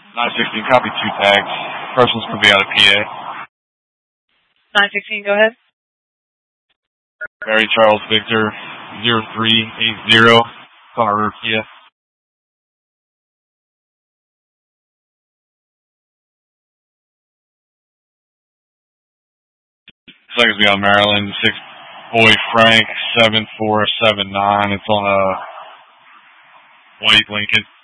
916, copy 2 tags. Person's going to be out of PA. 916, go ahead. Mary Charles Victor 0380. On our roof, Kia. Second's be on Maryland. 6 Boy Frank 7479. It's on a white Lincoln.